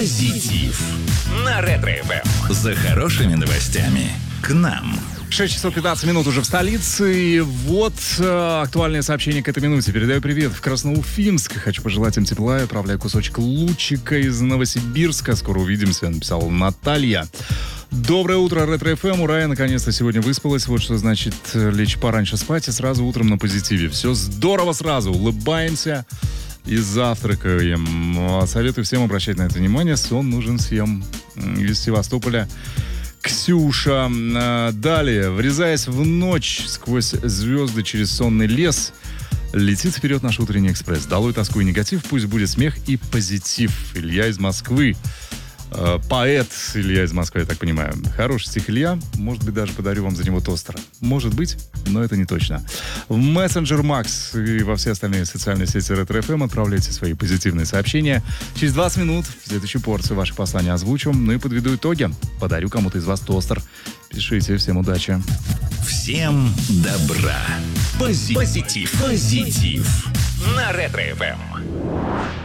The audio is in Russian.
Позитив на Ретро-ФМ. За хорошими новостями к нам. 6 часов 15 минут уже в столице. И вот актуальное сообщение к этой минуте. Передаю привет в Красноуфимск. Хочу пожелать им тепла и отправляю кусочек лучика из Новосибирска. Скоро увидимся, написала Наталья. Доброе утро, Ретро-ФМ. Ура, я наконец-то сегодня выспалась. Вот что значит лечь пораньше спать и сразу утром на позитиве. Все здорово сразу. Улыбаемся и завтракаем. Советую всем обращать на это внимание. Сон нужен всем. Из Севастополя Ксюша. Далее, врезаясь в ночь сквозь звезды через сонный лес, летит вперед наш утренний экспресс. Долой тоску и негатив, пусть будет смех и позитив. Илья из Москвы. Поэт Илья из Москвы, я так понимаю. Хороший стих, Илья. Может быть, даже подарю вам за него тостер. Может быть, но это не точно. В мессенджер Макс и во все остальные социальные сети Ретро-ФМ отправляйте свои позитивные сообщения. Через 20 минут следующую порцию ваших посланий озвучу. Ну и подведу итоги. Подарю кому-то из вас тостер. Пишите. Всем удачи. Всем добра. Позитив на Ретро-ФМ.